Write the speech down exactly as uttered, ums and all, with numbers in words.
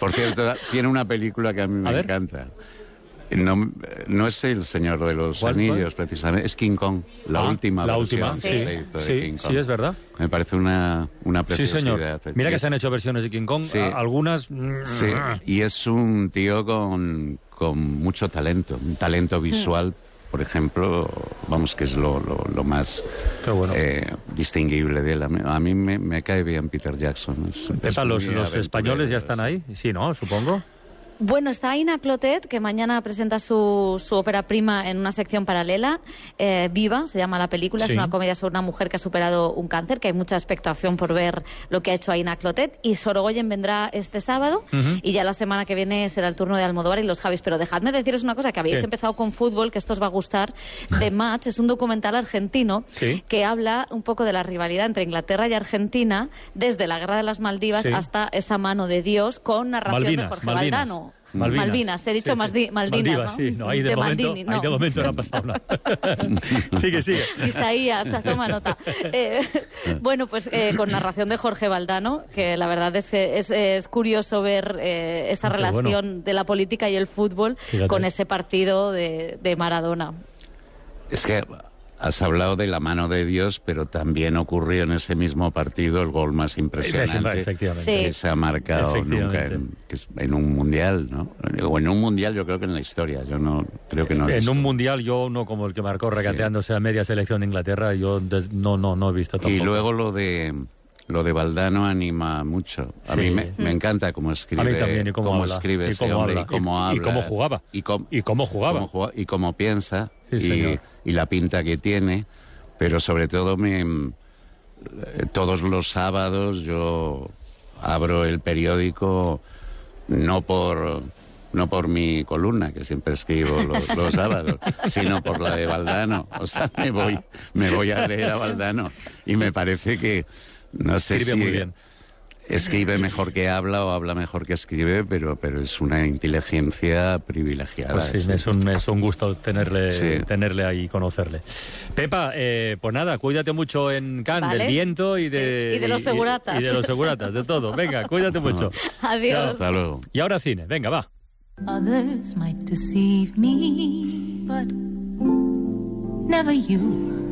Por cierto, tiene una película que a mí me A ver. encanta. No, no es El Señor de los ¿Cuál, Anillos, precisamente, es King Kong, la Ah, última la versión última, que sí. se hizo de Sí, King Kong. sí, es verdad. Me parece una, una Sí, preciosidad. señor. Mira Y que es- se han hecho versiones de King Kong, Sí. a- algunas... Sí, y es un tío con, con mucho talento, un talento visual, por ejemplo, vamos, que es lo, lo, lo más Qué bueno. eh, distinguible de él. A mí, a mí me, me cae bien Peter Jackson. Es, es Pepa, los, muy los aventurero, españoles ya están sí. ahí. Sí, ¿no? Supongo. Bueno, está Aina Clotet, que mañana presenta su, su ópera prima en una sección paralela, eh, Viva, se llama la película, Sí. es una comedia sobre una mujer que ha superado un cáncer, que hay mucha expectación por ver lo que ha hecho Aina Clotet, y Sorogoyen vendrá este sábado, Ujú. y ya la semana que viene será el turno de Almodóvar y los Javis. Pero dejadme deciros una cosa, que habéis ¿Qué? empezado con fútbol, que esto os va a gustar. The Match es un documental argentino Sí. que habla un poco de la rivalidad entre Inglaterra y Argentina, desde la Guerra de las Maldivas Sí. hasta esa mano de Dios, con narración Malvinas, de Jorge Malvinas. Valdano. Malvinas. Malvinas, he dicho Sí, sí. Masdi- Maldinas, Maldivas, ¿no? sí, no, ahí de, De momento, Maldini, no. ahí de momento no ha pasado nada. sigue, sigue. Isaías, toma nota. Eh, bueno, pues eh, con narración de Jorge Valdano, que la verdad es que es, es curioso ver eh, esa Ah, qué relación bueno. de la política y el fútbol Fíjate. con ese partido de, de Maradona. Es que has hablado de la mano de Dios, pero también ocurrió en ese mismo partido el gol más impresionante Efectivamente. Sí. que se ha marcado Efectivamente. nunca en, que es en un mundial, ¿no? O en un mundial, yo creo que en la historia. Yo no creo que no. he En visto. un mundial, yo no como el que marcó regateándose a media selección de Inglaterra, yo des- no, no, no he visto tampoco. Y luego lo de lo de Valdano anima mucho. A Sí. mí me, me encanta cómo escribe, A mí también, y cómo habla, escribe y ese cómo hombre, habla, y cómo y- y habla, cómo jugaba, y cómo, y cómo jugaba. cómo juega- y cómo piensa, Sí, y, señor. y la pinta que tiene. Pero sobre todo me eh, todos los sábados yo abro el periódico no por no por mi columna, que siempre escribo los, los sábados, sino por la de Valdano. O sea, me voy, me voy a leer a Valdano. Y me parece que, no sé Escribe si muy bien. escribe mejor que habla o habla mejor que escribe, pero, pero es una inteligencia privilegiada. Pues sí, eso. es un, es un gusto tenerle, Sí. tenerle ahí y conocerle. Pepa, eh, pues nada, cuídate mucho en Cannes, Vale. del viento y de... Sí, y de los seguratas. Y, de los seguratas, de todo. Venga, cuídate mucho. Adiós. Hasta luego. Y ahora cine, venga, va. Others might deceive me, but never you.